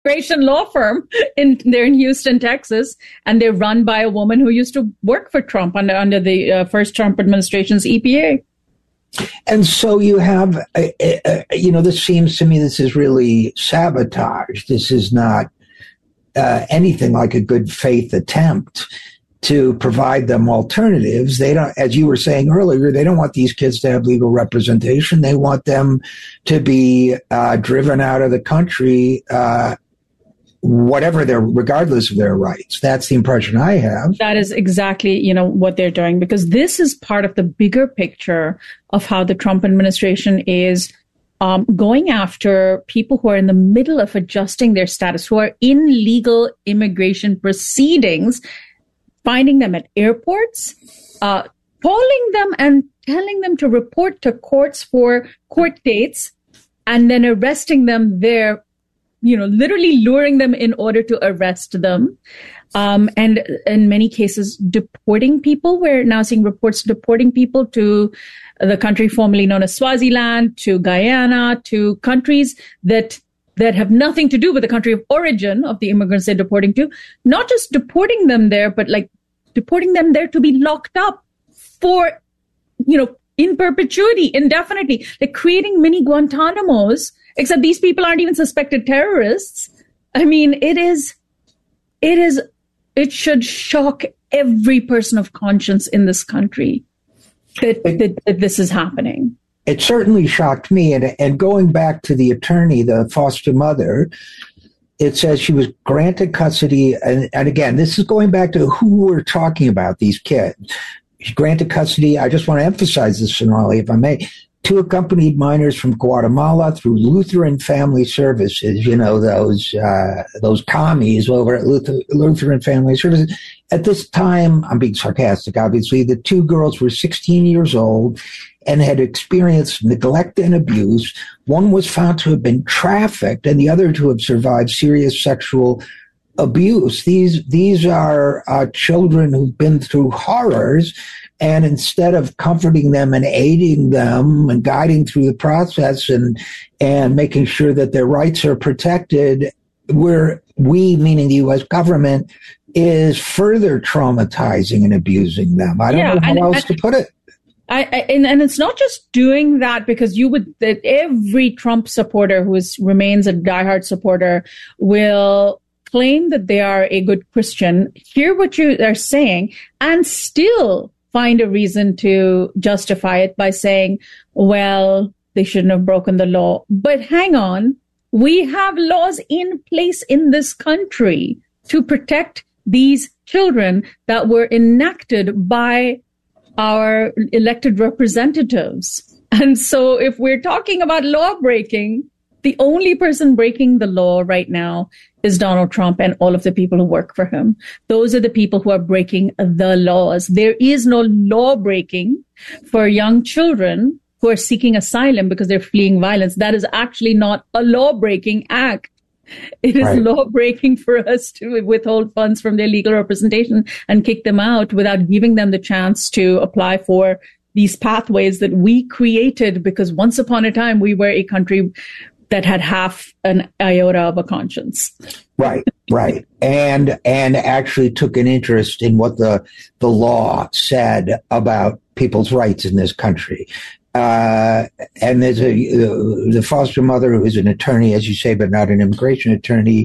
immigration law firm they're in Houston, Texas, and they're run by a woman who used to work for Trump under the first Trump administration's EPA. And so you have, this seems to me this is really sabotage. This is not anything like a good faith attempt to provide them alternatives. They don't, as you were saying earlier, they don't want these kids to have legal representation. They want them to be driven out of the country, regardless of their rights. That's the impression I have. That is exactly, what they're doing, because this is part of the bigger picture of how the Trump administration is going after people who are in the middle of adjusting their status, who are in legal immigration proceedings, finding them at airports, calling them and telling them to report to courts for court dates, and then arresting them there, literally luring them in order to arrest them. And in many cases, deporting people. We're now seeing reports deporting people to the country formerly known as Swaziland, to Guyana, to countries that have nothing to do with the country of origin of the immigrants they're deporting to. Not just deporting them there, but like deporting them there to be locked up for, in perpetuity, indefinitely. Like creating mini Guantanamos, except these people aren't even suspected terrorists. I mean, it should shock every person of conscience in this country that this is happening. It certainly shocked me. And going back to the attorney, the foster mother, it says she was granted custody. And again, this is going back to who we're talking about, these kids. She's granted custody. I just want to emphasize this, Sonali, if I may. 2 accompanied minors from Guatemala through Lutheran Family Services, those commies over at Lutheran Family Services. At this time, I'm being sarcastic, obviously, the 2 girls were 16 years old and had experienced neglect and abuse. One was found to have been trafficked and the other to have survived serious sexual abuse. These are children who've been through horrors. And instead of comforting them and aiding them and guiding through the process and making sure that their rights are protected, we, meaning the U.S. government, is further traumatizing and abusing them. I don't know how else to put it. And it's not just doing that, because every Trump supporter who remains a diehard supporter will claim that they are a good Christian, hear what you are saying, and still find a reason to justify it by saying, well, they shouldn't have broken the law. But hang on, we have laws in place in this country to protect these children that were enacted by our elected representatives. And so if we're talking about law breaking, the only person breaking the law right now is Donald Trump and all of the people who work for him. Those are the people who are breaking the laws. There is no law breaking for young children who are seeking asylum because they're fleeing violence. That is actually not a law breaking act. It is law breaking for us to withhold funds from their legal representation and kick them out without giving them the chance to apply for these pathways that we created, because once upon a time we were a country that had half an iota of a conscience. Right. And actually took an interest in what the law said about people's rights in this country. And there's the foster mother, who is an attorney, as you say, but not an immigration attorney.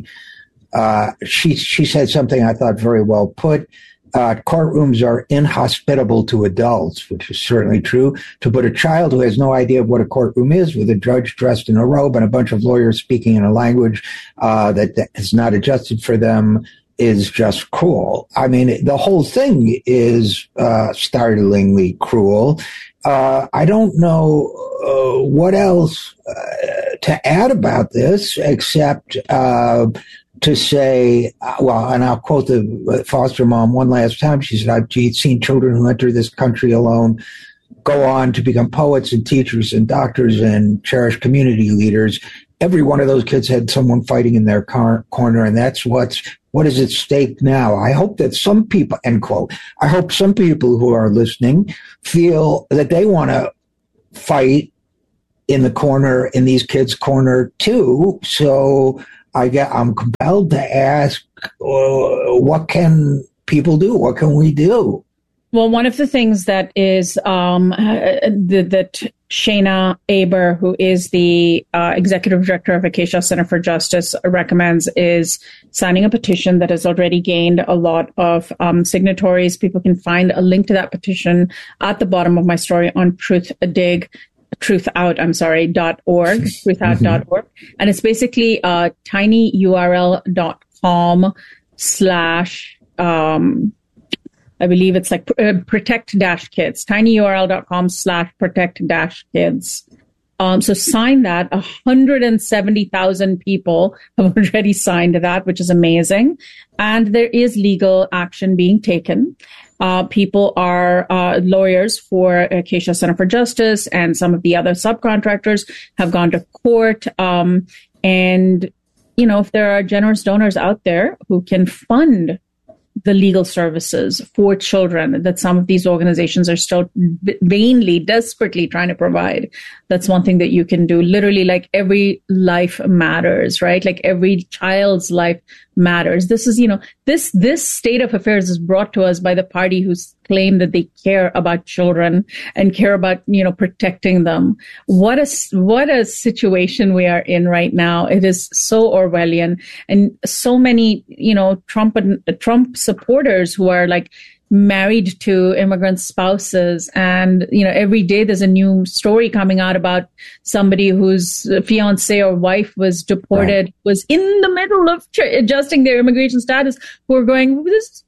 She said something I thought very well put. Courtrooms are inhospitable to adults, which is certainly true. To put a child who has no idea what a courtroom is, with a judge dressed in a robe and a bunch of lawyers speaking in a language that is not adjusted for them, is just cruel. I mean, the whole thing is startlingly cruel. I don't know what else to add about this except to say, and I'll quote the foster mom one last time. She said, I've seen children who enter this country alone go on to become poets and teachers and doctors and cherished community leaders. Every one of those kids had someone fighting in their corner, and that's what is at stake now. I hope that some people, end quote, I hope some people who are listening feel that they want to fight in these kids' corner too. So I'm compelled to ask, what can people do? What can we do? Well, one of the things that is that Shayna Aber, who is the executive director of Acacia Center for Justice, recommends is signing a petition that has already gained a lot of signatories. People can find a link to that petition at the bottom of my story on truthout.org, truthout.org. And it's basically tinyurl.com/ I believe it's like protect-kids, tinyurl.com/protect-kids. So sign that. 170,000 people have already signed that, which is amazing. And there is legal action being taken. People are lawyers for Acacia Center for Justice, and some of the other subcontractors have gone to court. And, if there are generous donors out there who can fund the legal services for children that some of these organizations are still vainly, desperately trying to provide. That's one thing that you can do. Literally, like, every life matters, right? Like, every child's life matters. This is, this state of affairs is brought to us by the party who's claim that they care about children and care about, protecting them. What a situation we are in right now. It is so Orwellian, and so many, Trump supporters who are like married to immigrant spouses. And, every day there's a new story coming out about somebody whose fiance or wife was deported, was in the middle of adjusting their immigration status, who are going, this.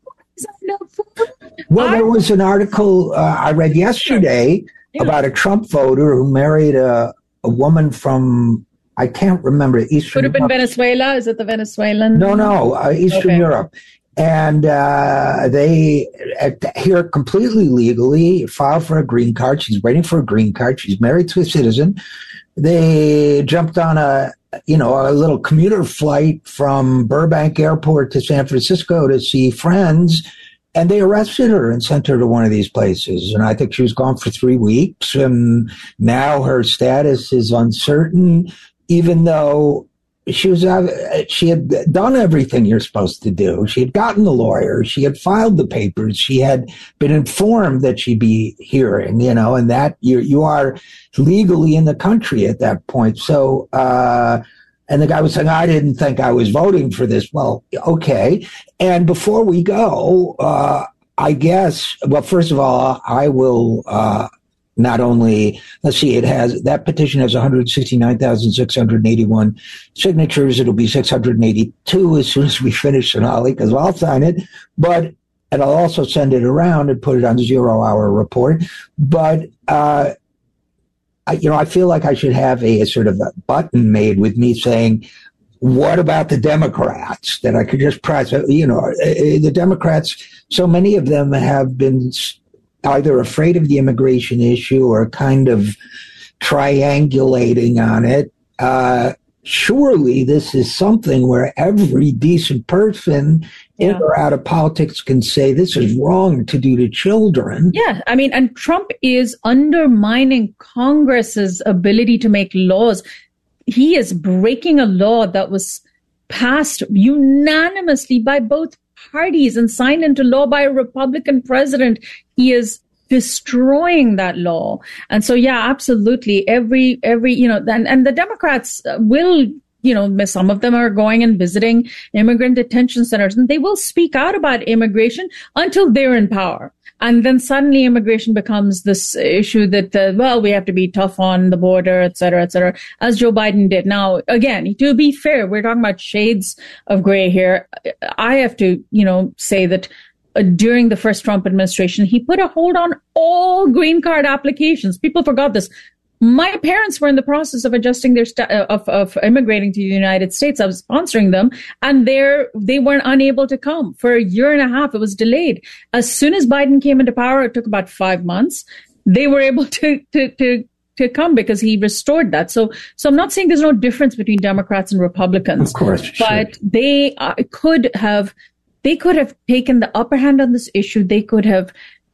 Well, there was an article I read yesterday about a Trump voter who married a woman from, I can't remember, Eastern Europe. Could have been Venezuela. Is it the Venezuelan? No, Eastern Europe. And they, here completely legally, filed for a green card. She's waiting for a green card. She's married to a citizen. They jumped on a little commuter flight from Burbank Airport to San Francisco to see friends, and they arrested her and sent her to one of these places. And I think she was gone for 3 weeks, and now her status is uncertain, even though she had done everything you're supposed to do. She had gotten the lawyer. She had filed the papers. She had been informed that she'd be hearing, and that you are legally in the country at that point. So, and the guy was saying, I didn't think I was voting for this. Well, okay. And before we go, I guess, well, first of all, I will, not only, that petition has 169,681 signatures. It'll be 682 as soon as we finish Sonali, because I'll sign it. And I'll also send it around and put it on the 0 Hour Report. But, I feel like I should have a sort of a button made with me saying, what about the Democrats, that I could just press? The Democrats, so many of them have been either afraid of the immigration issue or kind of triangulating on it. Surely this is something where every decent person in or out of politics can say this is wrong to do to children. Yeah, I mean, and Trump is undermining Congress's ability to make laws. He is breaking a law that was passed unanimously by both parties and signed into law by a Republican president. He is destroying that law. And so, yeah, absolutely. Every, and the Democrats will, some of them are going and visiting immigrant detention centers, and they will speak out about immigration until they're in power. And then suddenly immigration becomes this issue that, we have to be tough on the border, et cetera, as Joe Biden did. Now, again, to be fair, we're talking about shades of gray here. I have to, say that during the first Trump administration, he put a hold on all green card applications. People forgot this. My parents were in the process of adjusting their of immigrating to the United States. I was sponsoring them, and they weren't unable to come for a year and a half. It was delayed. As soon as Biden came into power, it took about 5 months. They were able to come because he restored that. So I'm not saying there's no difference between Democrats and Republicans, of course, but they could have taken the upper hand on this issue. They could have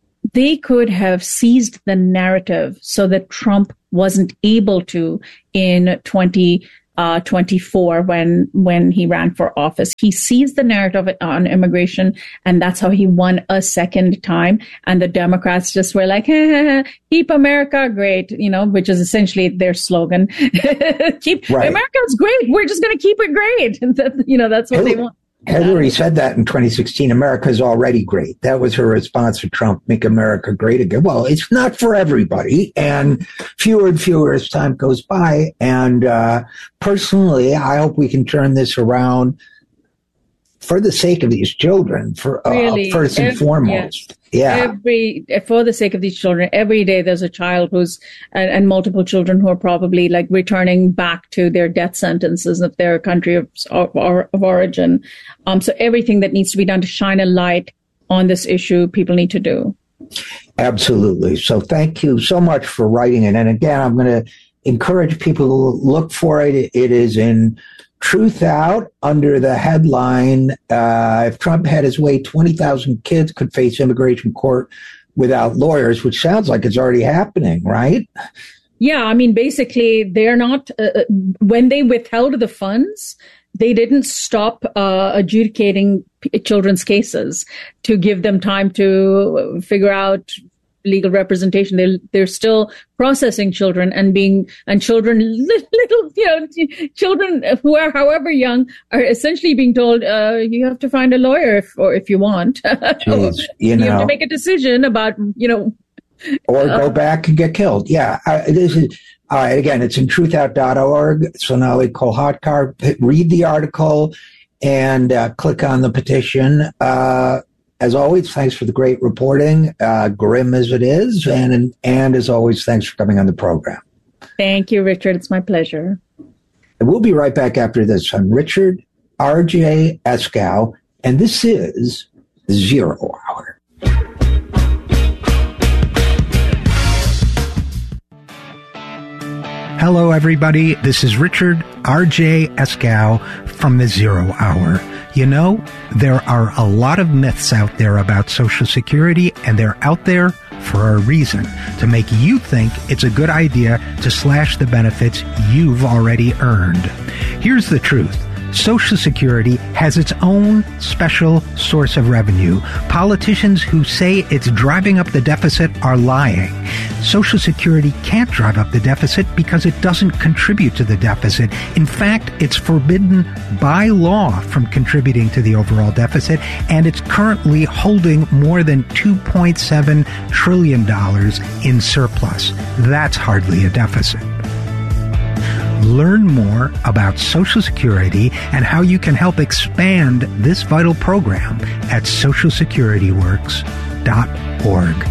seized the narrative so that Trump wasn't able to in 2020 24 when he ran for office. He seized the narrative on immigration, and that's how he won a second time. And the Democrats just were like, keep America great, which is essentially their slogan. Keep America's great. We're just going to keep it great. And that's what they want. Hillary said that in 2016, America's already great. That was her response to Trump, make America great again. Well, it's not for everybody, and fewer as time goes by. And personally, I hope we can turn this around for the sake of these children, first and foremost. Yeah. For the sake of these children, every day there's a child and multiple children who are probably like returning back to their death sentences of their country of origin. So everything that needs to be done to shine a light on this issue, people need to do. Absolutely. So thank you so much for writing it. And again, I'm going to encourage people to look for it. It is in Truth Out under the headline, if Trump had his way, 20,000 kids could face immigration court without lawyers, which sounds like it's already happening, right? Yeah, I mean, basically, they're not, when they withheld the funds, they didn't stop adjudicating children's cases to give them time to figure out legal representation. They're still processing children and children, children who are however young are essentially being told, you have to find a lawyer if you want. Jeez, you have to make a decision about, or go back and get killed. Yeah. This is, again, it's in truthout.org. Sonali Kolhatkar, read the article and click on the petition. As always, thanks for the great reporting, grim as it is. And as always, thanks for coming on the program. Thank you, Richard. It's my pleasure. And we'll be right back after this. I'm Richard R.J. Eskow, and this is Zero Hour. Hello, everybody. This is Richard R.J. Eskow from the Zero Hour. There are a lot of myths out there about Social Security, and they're out there for a reason, to make you think it's a good idea to slash the benefits you've already earned. Here's the truth. Social Security has its own special source of revenue. Politicians who say it's driving up the deficit are lying. Social Security can't drive up the deficit because it doesn't contribute to the deficit. In fact, it's forbidden by law from contributing to the overall deficit, and it's currently holding more than $2.7 trillion in surplus. That's hardly a deficit. Learn more about Social Security and how you can help expand this vital program at socialsecurityworks.org.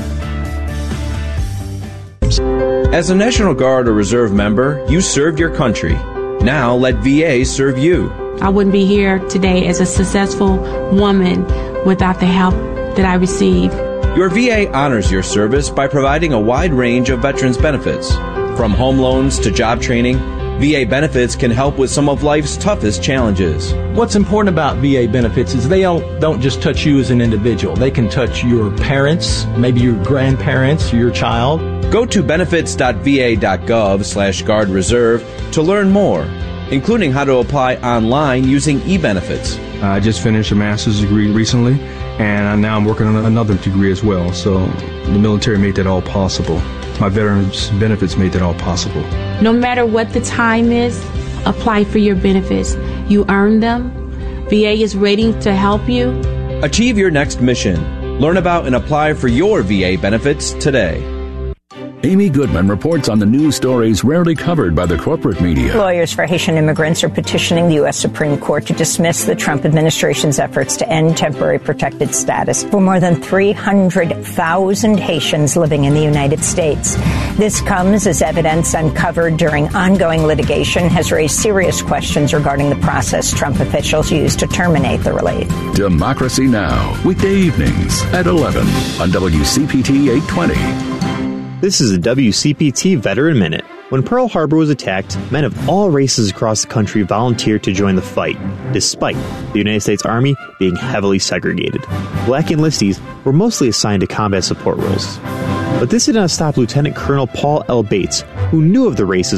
As a National Guard or Reserve member, you served your country. Now let VA serve you. I wouldn't be here today as a successful woman without the help that I received. Your VA honors your service by providing a wide range of veterans benefits. From home loans to job training, VA benefits can help with some of life's toughest challenges. What's important about VA benefits is they don't just touch you as an individual. They can touch your parents, maybe your grandparents, your child. Go to benefits.va.gov/Guard Reserve to learn more, including how to apply online using eBenefits. I just finished a master's degree recently, and now I'm working on another degree as well. So the military made that all possible. My veterans benefits made that all possible. No matter what the time is, apply for your benefits. You earn them. VA is waiting to help you. Achieve your next mission. Learn about and apply for your VA benefits today. Amy Goodman reports on the news stories rarely covered by the corporate media. Lawyers for Haitian immigrants are petitioning the U.S. Supreme Court to dismiss the Trump administration's efforts to end temporary protected status for more than 300,000 Haitians living in the United States. This comes as evidence uncovered during ongoing litigation has raised serious questions regarding the process Trump officials used to terminate the relief. Democracy Now!, weekday evenings at 11 on WCPT 820. This is a WCPT Veteran Minute. When Pearl Harbor was attacked, men of all races across the country volunteered to join the fight, despite the United States Army being heavily segregated. Black enlistees were mostly assigned to combat support roles. But this did not stop Lieutenant Colonel Paul L. Bates, who knew of the racism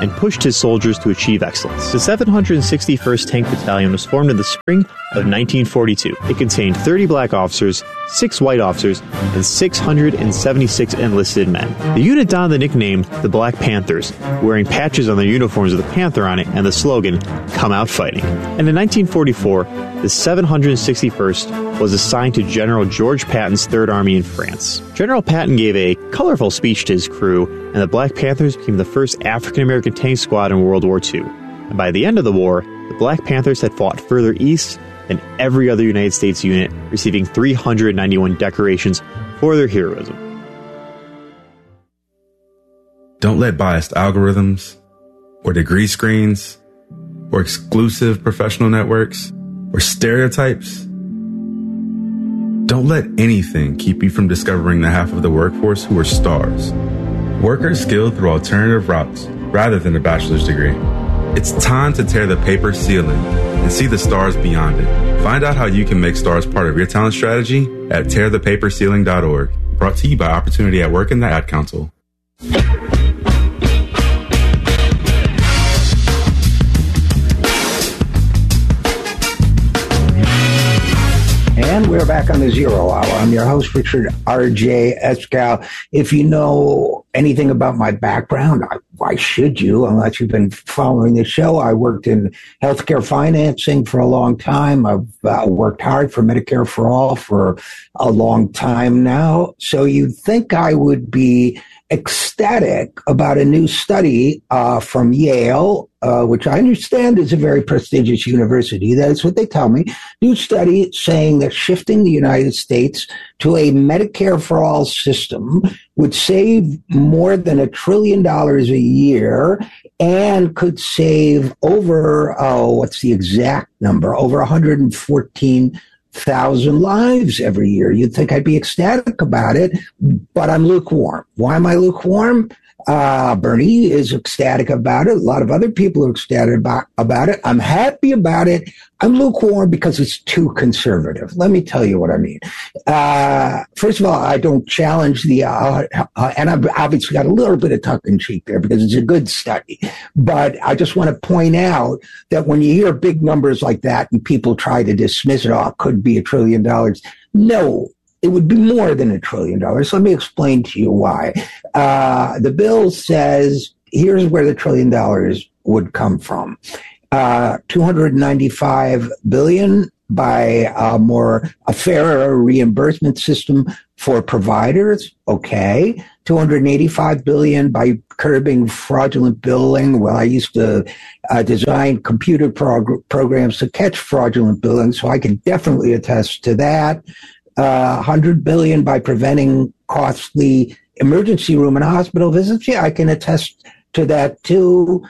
and pushed his soldiers to achieve excellence. The 761st Tank Battalion was formed in the spring of 1942. It contained 30 black officers, 6 white officers, and 676 enlisted men. The unit donned the nickname the Black Panthers, wearing patches on their uniforms with a panther on it and the slogan, "Come out fighting." And in 1944, the 761st was assigned to General George Patton's Third Army in France. General Patton gave a colorful speech to his crew, and the Black Panthers became the first African-American tank squad in World War II. And by the end of the war, the Black Panthers had fought further east than every other United States unit, receiving 391 decorations for their heroism. Don't let biased algorithms, or degree screens, or exclusive professional networks, or stereotypes, don't let anything keep you from discovering the half of the workforce who are stars. Workers skilled through alternative routes rather than a bachelor's degree. It's time to tear the paper ceiling and see the stars beyond it. Find out how you can make stars part of your talent strategy at tearthepaperceiling.org. Brought to you by Opportunity at Work and the Ad Council. And we're back on the Zero Hour. I'm your host, Richard R.J. Eskow. If you know anything about my background, why should you, unless you've been following the show? I worked in healthcare financing for a long time. I've worked hard for Medicare for All for a long time now. So you'd think I would be ecstatic about a new study from Yale, which I understand is a very prestigious university. That's what they tell me. New study saying that shifting the United States to a Medicare for All system would save more than $1 trillion a year and could save over, what's the exact number? Over 114,000 lives every year. You'd think I'd be ecstatic about it, but I'm lukewarm. Why am I lukewarm? Bernie is ecstatic about it. A lot of other people are ecstatic about it. I'm happy about it. I'm lukewarm because it's too conservative. Let me tell you what I mean. First of all, I don't challenge the, and I've obviously got a little bit of tongue-in-cheek there because it's a good study. But I just want to point out that when you hear big numbers like that and people try to dismiss it, it could be $1 trillion. No. It would be more than $1 trillion. So let me explain to you why. The bill says, here's where the $1 trillion would come from. $295 billion by a fairer reimbursement system for providers. Okay. $285 billion by curbing fraudulent billing. Well, I used to design computer programs to catch fraudulent billing, so I can definitely attest to that. $100 billion by preventing costly emergency room and hospital visits. Yeah, I can attest to that too.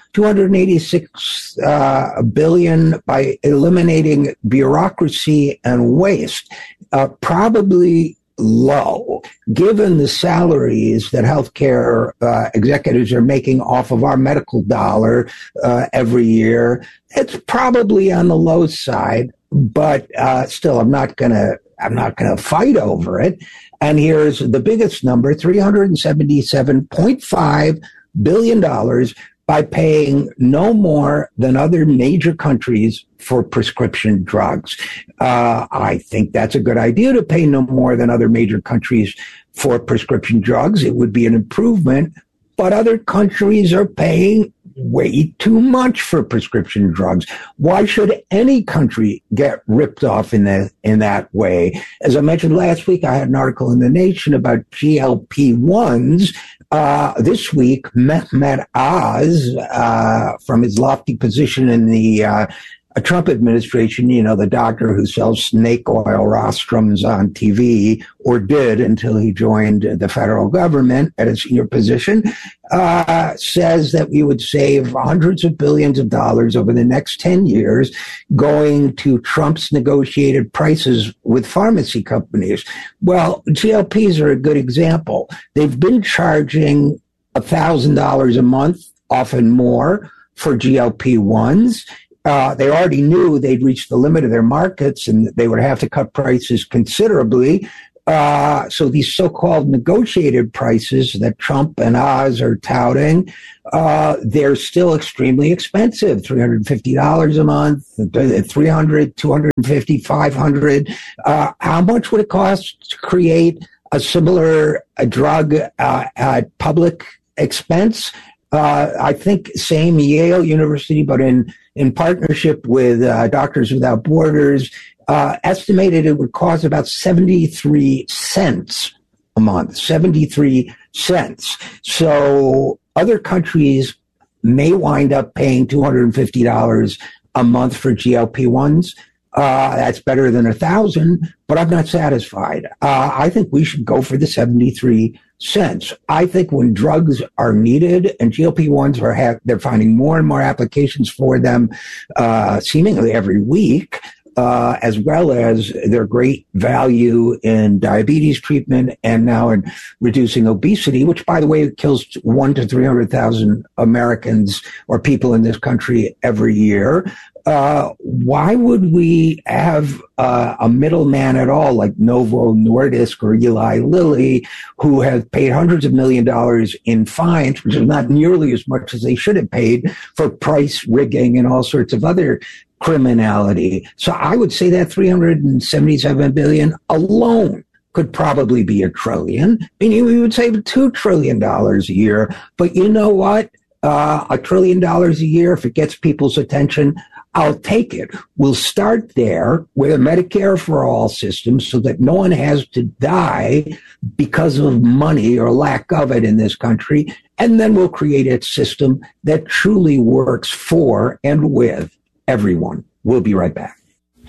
$286 billion by eliminating bureaucracy and waste. Probably low, given the salaries that healthcare executives are making off of our medical dollar every year. It's probably on the low side, but still, I'm not going to fight over it. And here's the biggest number, $377.5 billion by paying no more than other major countries for prescription drugs. I think that's a good idea to pay no more than other major countries for prescription drugs. It would be an improvement, but other countries are paying way too much for prescription drugs. Why should any country get ripped off in that way? As I mentioned last week, I had an article in The Nation about GLP-1s. This week, Mehmet Oz, from his lofty position in the Trump administration, the doctor who sells snake oil rostrums on TV, or did until he joined the federal government at a senior position, says that we would save hundreds of billions of dollars over the next 10 years going to Trump's negotiated prices with pharmacy companies. Well, GLPs are a good example. They've been charging $1,000 a month, often more, for GLP-1s. They already knew they'd reached the limit of their markets and they would have to cut prices considerably. So these so-called negotiated prices that Trump and Oz are touting, they're still extremely expensive. $350 a month, $300, $250, $500. How much would it cost to create a similar drug at public expense? I think same Yale University, but in partnership with Doctors Without Borders, estimated it would cost about 73 cents a month, 73 cents. So other countries may wind up paying $250 a month for GLP-1s. That's better than 1,000, but I'm not satisfied. I think we should go for the 73 cents. I think when drugs are needed and GLP-1s they're finding more and more applications for them, seemingly every week, as well as their great value in diabetes treatment and now in reducing obesity, which, by the way, kills 100,000 to 300,000 Americans or people in this country every year. Why would we have a middleman at all like Novo Nordisk or Eli Lilly, who have paid hundreds of $millions in fines, which is not nearly as much as they should have paid for price rigging and all sorts of other criminality? So I would say that $377 billion alone could probably be $1 trillion, meaning we would save $2 trillion a year. But you know what? $1 trillion a year, if it gets people's attention, I'll take it. We'll start there with a Medicare for all system so that no one has to die because of money or lack of it in this country. And then we'll create a system that truly works for and with everyone. We'll be right back.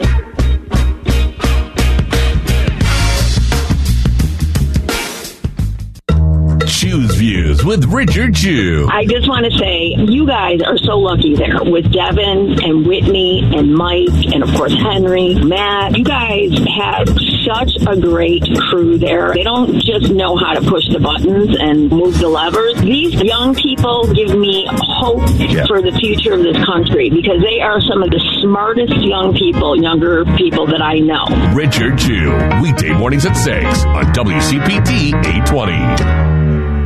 Choose Views with Richard Chew. I just want to say, you guys are so lucky there with Devin and Whitney and Mike and, of course, Henry, Matt. You guys have such a great crew there. They don't just know how to push the buttons and move the levers. These young people give me hope for the future of this country because they are some of the smartest younger people that I know. Richard Chew, weekday mornings at 6 on WCPT 820.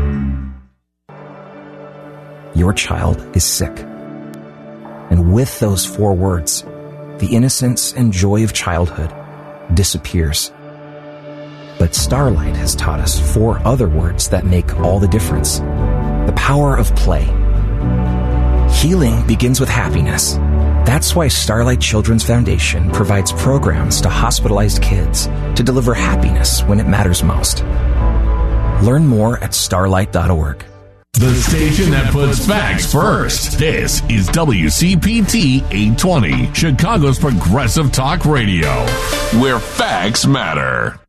Your child is sick. And with those 4 words, the innocence and joy of childhood disappears. But Starlight has taught us 4 other words that make all the difference. The power of play. Healing begins with happiness. That's why Starlight Children's Foundation provides programs to hospitalized kids to deliver happiness when it matters most. Learn more at starlight.org. The station that puts facts first. This is WCPT 820, Chicago's progressive talk radio, where facts matter.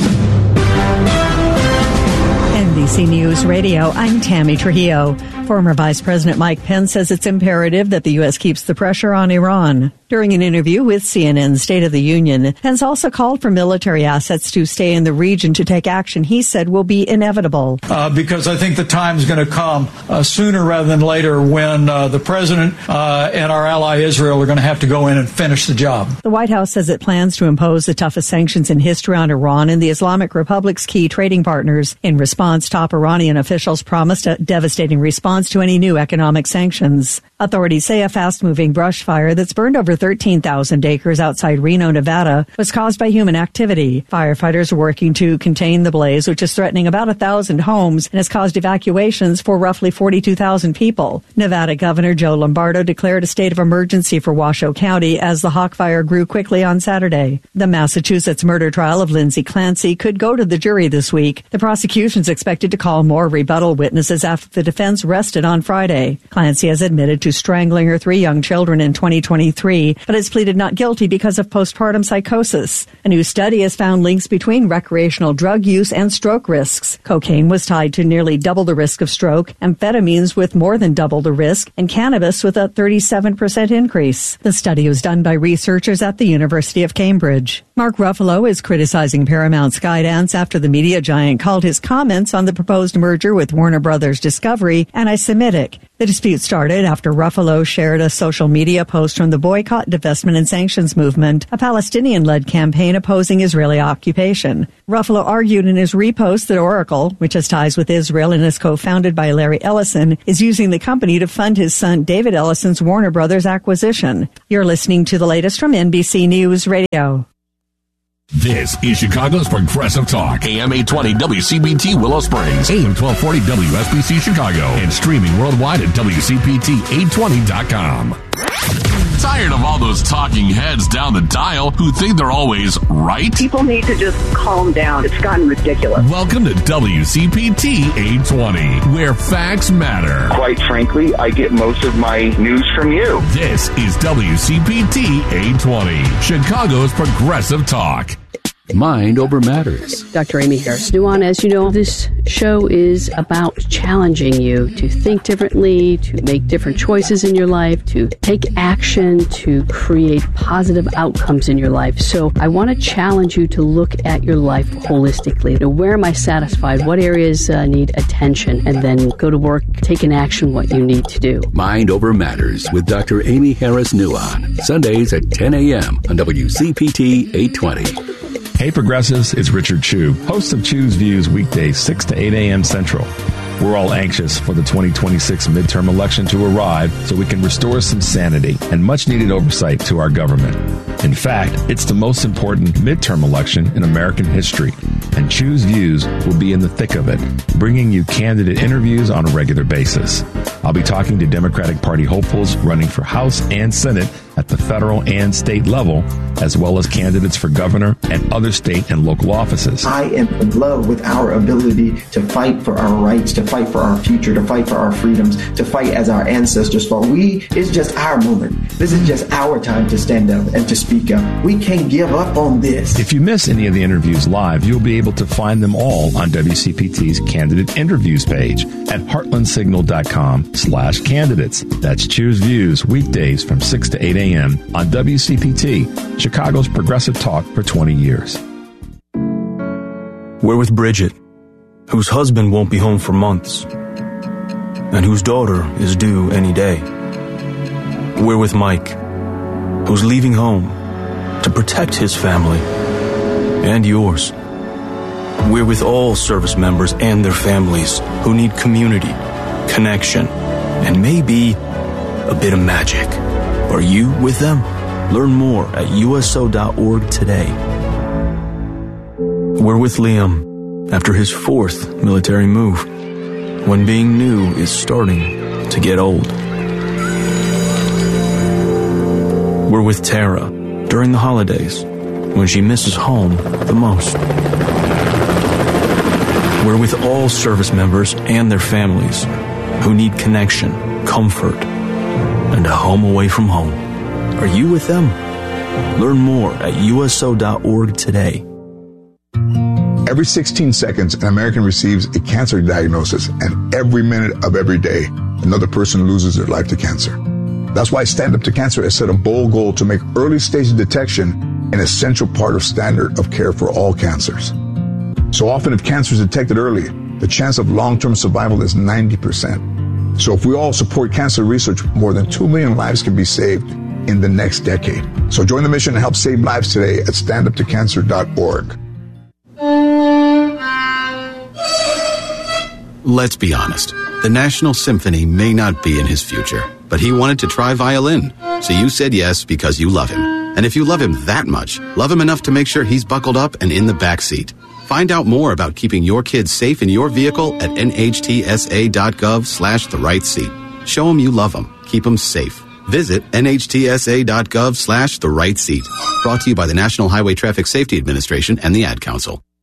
NBC News Radio, I'm Tammy Trujillo. Former Vice President Mike Pence says it's imperative that the U.S. keeps the pressure on Iran. During an interview with CNN's State of the Union, Pence also called for military assets to stay in the region to take action he said will be inevitable. Because I think the time is going to come sooner rather than later when the president and our ally Israel are going to have to go in and finish the job. The White House says it plans to impose the toughest sanctions in history on Iran and the Islamic Republic's key trading partners. In response, top Iranian officials promised a devastating response to any new economic sanctions. Authorities say a fast-moving brush fire that's burned over 13,000 acres outside Reno, Nevada, was caused by human activity. Firefighters are working to contain the blaze, which is threatening about 1,000 homes and has caused evacuations for roughly 42,000 people. Nevada Governor Joe Lombardo declared a state of emergency for Washoe County as the Hawk Fire grew quickly on Saturday. The Massachusetts murder trial of Lindsay Clancy could go to the jury this week. The prosecution's expected to call more rebuttal witnesses after the defense rested on Friday. Clancy has admitted to strangling her 3 young children in 2023, but has pleaded not guilty because of postpartum psychosis. A new study has found links between recreational drug use and stroke risks. Cocaine was tied to nearly double the risk of stroke, amphetamines with more than double the risk, and cannabis with a 37% increase. The study was done by researchers at the University of Cambridge. Mark Ruffalo is criticizing Paramount Skydance after the media giant called his comments on the proposed merger with Warner Brothers Discovery, and I anti-Semitic. The dispute started after Ruffalo shared a social media post from the Boycott, Divestment and Sanctions Movement, a Palestinian-led campaign opposing Israeli occupation. Ruffalo argued in his repost that Oracle, which has ties with Israel and is co-founded by Larry Ellison, is using the company to fund his son David Ellison's Warner Brothers acquisition. You're listening to the latest from NBC News Radio. This is Chicago's Progressive Talk. AM 820 WCPT Willow Springs. AM 1240 WSBC Chicago. And streaming worldwide at WCPT820.com. Tired of all those talking heads down the dial who think they're always right? People need to just calm down. It's gotten ridiculous. Welcome to WCPT 820, where facts matter. Quite frankly, I get most of my news from you. This is WCPT 820, Chicago's Progressive Talk. Mind Over Matters. Dr. Amy Harris Nuon, as you know, this show is about challenging you to think differently, to make different choices in your life, to take action, to create positive outcomes in your life. So I want to challenge you to look at your life holistically. Where am I satisfied? What areas need attention? And then go to work, take in action what you need to do. Mind Over Matters with Dr. Amy Harris Nuon. Sundays at 10 a.m. on WCPT 820. Hey Progressives, it's Richard Chu, host of Chu's Views weekdays 6 to 8 a.m. Central. We're all anxious for the 2026 midterm election to arrive so we can restore some sanity and much-needed oversight to our government. In fact, it's the most important midterm election in American history, and Chu's Views will be in the thick of it, bringing you candidate interviews on a regular basis. I'll be talking to Democratic Party hopefuls running for House and Senate at the federal and state level, as well as candidates for governor and other state and local offices. I am in love with our ability to fight for our rights, to fight for our future, to fight for our freedoms, to fight as our ancestors fought. It's just our moment. This is just our time to stand up and to speak up. We can't give up on this. If you miss any of the interviews live, you'll be able to find them all on WCPT's Candidate Interviews page at heartlandsignal.com/candidates. That's Choose Views weekdays from 6 to 8 a.m. on WCPT, Chicago's Progressive Talk for 20 years. We're with Bridget, whose husband won't be home for months, and whose daughter is due any day. We're with Mike, who's leaving home to protect his family and yours. We're with all service members and their families who need community, connection, and maybe a bit of magic. Are you with them? Learn more at USO.org today. We're with Liam after his 4th military move, when being new is starting to get old. We're with Tara during the holidays, when she misses home the most. We're with all service members and their families who need connection, comfort, and a home away from home. Are you with them? Learn more at USO.org today. Every 16 seconds, an American receives a cancer diagnosis, and every minute of every day, another person loses their life to cancer. That's why Stand Up to Cancer has set a bold goal to make early stage detection an essential part of standard of care for all cancers. So often, if cancer is detected early, the chance of long-term survival is 90%. So if we all support cancer research, more than 2 million lives can be saved in the next decade. So join the mission and help save lives today at standuptocancer.org. Let's be honest. The National Symphony may not be in his future, but he wanted to try violin. So you said yes because you love him. And if you love him that much, love him enough to make sure he's buckled up and in the back seat. Find out more about keeping your kids safe in your vehicle at nhtsa.gov/the-right-seat. Show them you love them. Keep them safe. Visit nhtsa.gov/the-right-seat. Brought to you by the National Highway Traffic Safety Administration and the Ad Council.